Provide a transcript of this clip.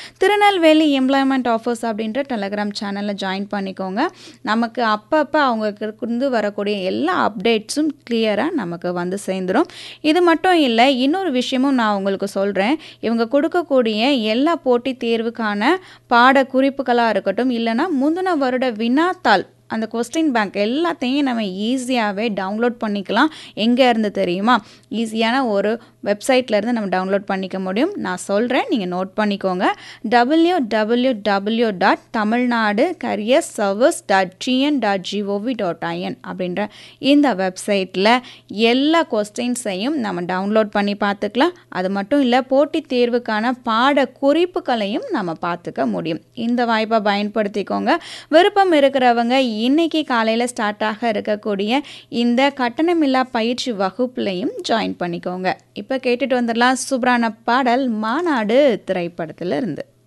Tirunelveli employment offers அப்படின்ற Telegram சேனலில் join பண்ணிக்கோங்க. நமக்கு அப்பப்போ அவங்களுக்கு வரக்கூடிய எல்லா அப்டேட்ஸும் கிளியராக நமக்கு வந்து சேர்ந்துடும். இது மட்டும் இல்லை, இன்னொரு விஷயமும் நான் உங்களுக்கு சொல்கிறேன். இவங்க கொடுக்கக்கூடிய எல்லா போட்டித் தேர்வுக்கான பாட குறிப்புகளாக இருக்கட்டும், இல்லைனா முந்தின வருட வினாத்தாள் அந்த கொஸ்டின் பேங்க் எல்லாத்தையும் நம்ம ஈஸியாகவே டவுன்லோட் பண்ணிக்கலாம். எங்கே இருந்து தெரியுமா? ஈஸியான ஒரு வெப்சைட்லேருந்து நம்ம டவுன்லோட் பண்ணிக்க முடியும். நான் சொல்கிறேன், நீங்கள் நோட் பண்ணிக்கோங்க. www.tamilnaducareerservice.tn.gov.in அப்படின்ற இந்த வெப்சைட்டில் எல்லா கொஸ்டின்ஸையும் நம்ம டவுன்லோட் பண்ணி பார்த்துக்கலாம். அது மட்டும் இல்லை, போட்டித் தேர்வுக்கான பாட குறிப்புகளையும் நம்ம பார்த்துக்க முடியும். இந்த வாய்ப்பை பயன்படுத்திக்கோங்க. விருப்பம் இருக்கிறவங்க இன்னைக்கு காலையில் ஸ்டார்ட் ஆக இருக்கக்கூடிய இந்த கட்டணமில்லா பயிற்சி வகுப்புலையும் ஜாயின் பண்ணிக்கோங்க. இப்போ கேட்டுட்டு வந்துடலாம் சூப்பரான பாடல் மாநாடு திரைப்படத்தில் இருந்து.